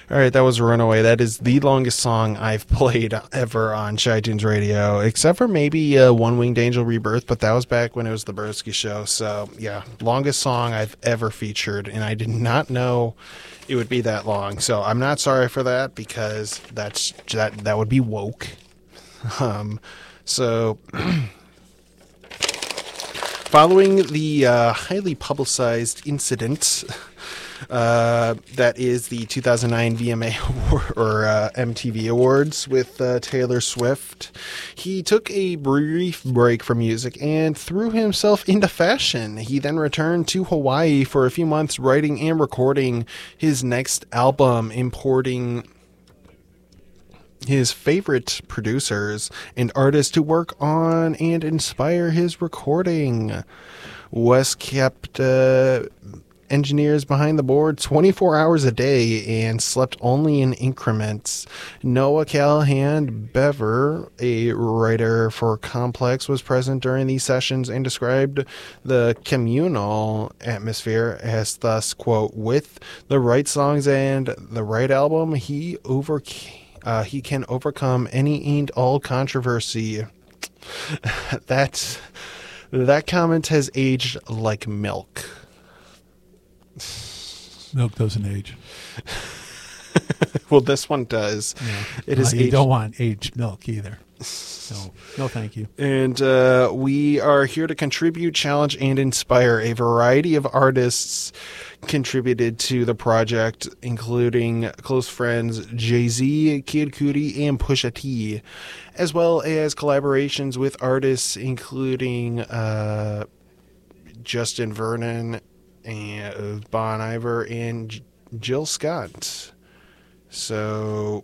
All right, that was Runaway. That is the longest song I've played ever on Shy-Tunes Radio, except for maybe One Winged Angel Rebirth, but that was back when it was the Broski Show. So, yeah, longest song I've ever featured, and I did not know it would be that long. So I'm not sorry for that, because that would be woke. So... Following the highly publicized incident that is the 2009 VMA or MTV Awards with Taylor Swift, he took a brief break from music and threw himself into fashion. He then returned to Hawaii for a few months, writing and recording his next album, importing his favorite producers and artists to work on and inspire his recording. Wes kept engineers behind the board 24 hours a day and slept only in increments. Noah Callahan Bever, a writer for Complex, was present during these sessions and described the communal atmosphere as thus, quote, "With the right songs and the right album, he can overcome any and all controversy." That comment has aged like milk. Milk doesn't age. Well, this one does. Yeah. It is. You don't want aged milk either. No, thank you. And we are here to contribute, challenge, and inspire. A variety of artists contributed to the project, including close friends Jay-Z, Kid Cudi, and Pusha T, as well as collaborations with artists including Justin Vernon and Bon Iver and Jill Scott. So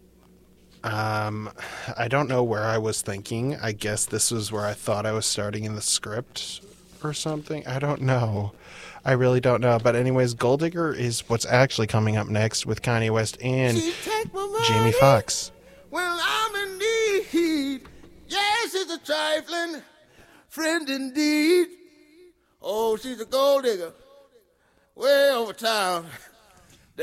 I don't know where I was thinking. I guess this was where I thought I was starting in the script or something. I don't know. I really don't know. But anyways, Gold Digger is what's actually coming up next with Kanye West and Jamie Foxx. Well, I'm in need. Yes, it's a trifling friend indeed. Oh, she's a gold digger way over town.